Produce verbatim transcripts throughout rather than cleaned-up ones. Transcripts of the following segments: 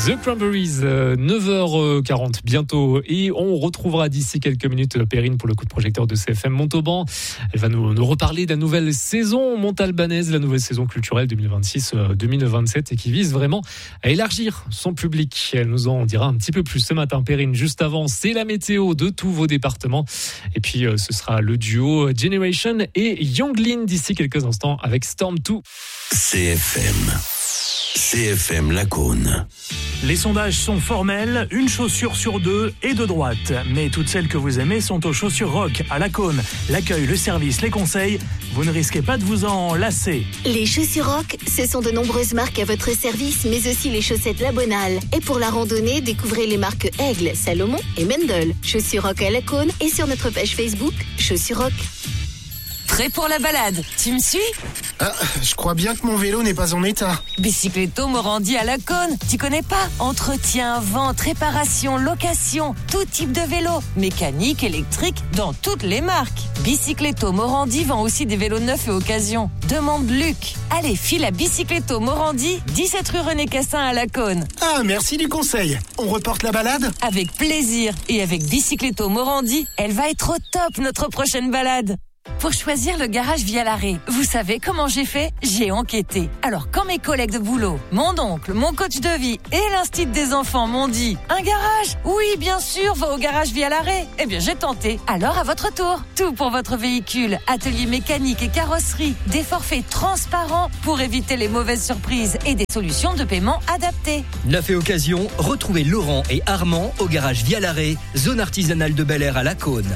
The Cranberries, euh, neuf heures quarante bientôt, et on retrouvera d'ici quelques minutes Perrine pour le coup de projecteur de C F M Montauban. Elle va nous, nous reparler de la nouvelle saison montalbanaise, la nouvelle saison culturelle deux mille vingt-six deux mille vingt-sept, et qui vise vraiment à élargir son public. Elle nous en dira un petit peu plus ce matin, Perrine. Juste avant, c'est la météo de tous vos départements, et puis euh, ce sera le duo Generation et Younglin d'ici quelques instants avec Storm deux. C F M. C F M Lacaune. Les sondages sont formels, une chaussure sur deux est de droite. Mais toutes celles que vous aimez sont aux chaussures rock à Lacaune. L'accueil, le service, les conseils, vous ne risquez pas de vous en lasser. Les chaussures rock, ce sont de nombreuses marques à votre service, mais aussi les chaussettes La Bonale. Et pour la randonnée, découvrez les marques Aigle, Salomon et Mendel. Chaussures rock à Lacaune et sur notre page Facebook, Chaussures rock. Prêt pour la balade? Tu me suis? Ah, je crois bien que mon vélo n'est pas en état. Bicycletto Morandi à Lacaune. Tu connais pas? Entretien, vente, réparation, location, tout type de vélo. Mécanique, électrique, dans toutes les marques. Bicycletto Morandi vend aussi des vélos neufs et occasion. Demande Luc. Allez, file à Bicycletto Morandi, dix-sept rue René Cassin à Lacaune. Ah, merci du conseil. On reporte la balade? Avec plaisir. Et avec Bicycletto Morandi, elle va être au top notre prochaine balade. Pour choisir le garage via l'arrêt, vous savez comment j'ai fait? J'ai enquêté. Alors quand mes collègues de boulot, mon oncle, mon coach de vie et l'instit des enfants m'ont dit « Un garage? Oui, bien sûr, va au garage via l'arrêt !» Eh bien j'ai tenté. Alors à votre tour, tout pour votre véhicule, atelier mécanique et carrosserie, des forfaits transparents pour éviter les mauvaises surprises et des solutions de paiement adaptées. Neuf et occasion, retrouvez Laurent et Armand au garage via l'arrêt, zone artisanale de Bel-Air à Lacaune.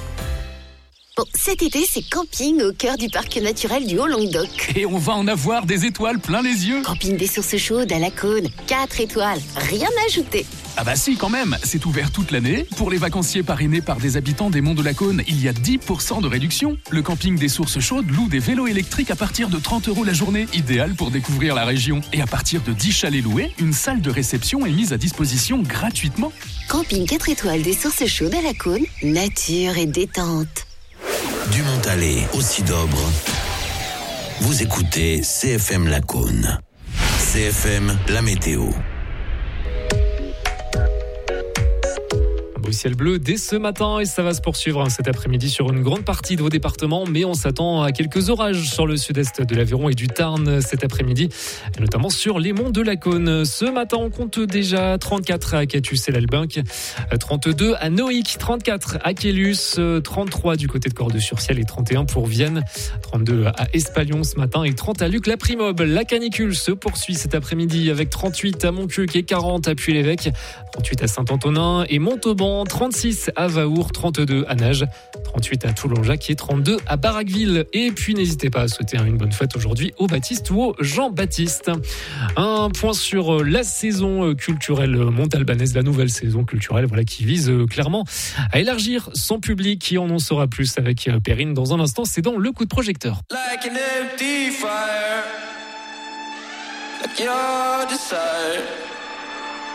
Bon, cet été, c'est camping au cœur du parc naturel du Haut-Languedoc. Et on va en avoir des étoiles plein les yeux. Camping des sources chaudes à Lacaune, quatre étoiles, rien à ajouter. Ah bah si, quand même, c'est ouvert toute l'année. Pour les vacanciers parrainés par des habitants des Monts de Lacaune, il y a dix pour cent de réduction. Le camping des sources chaudes loue des vélos électriques à partir de trente euros la journée, idéal pour découvrir la région. Et à partir de dix chalets loués, une salle de réception est mise à disposition gratuitement. Camping quatre étoiles des sources chaudes à Lacaune, nature et détente. Du Montalet au Sidobre, vous écoutez C F M Lacaune. C F M, la météo. Au ciel bleu dès ce matin, et ça va se poursuivre cet après-midi sur une grande partie de vos départements, mais on s'attend à quelques orages sur le sud-est de l'Aveyron et du Tarn cet après-midi, et notamment sur les monts de Lacaune. Ce matin, on compte déjà trente-quatre à Catus et l'Albinque, trente-deux à Noïc, trente-quatre à Quélus, trente-trois du côté de Cordes-sur-Ciel et trente et un pour Vienne, trente-deux à Espalion ce matin et trente à Luc-la-Primoble. La canicule se poursuit cet après-midi avec trente-huit à Montcuq et quarante à Puy-l'Évêque, trente-huit à Saint-Antonin et Montauban, trente-six à Vaour, trente-deux à Nages, trente-huit à Toulon-Jacques et trente-deux à Barraqueville. Et puis n'hésitez pas à souhaiter une bonne fête aujourd'hui au Baptiste ou au Jean-Baptiste. Un point sur la saison culturelle montalbanaise, la nouvelle saison culturelle, voilà, qui vise clairement à élargir son public. Et on en saura plus avec Perrine dans un instant. C'est dans le coup de projecteur. Like an empty fire, like your desire.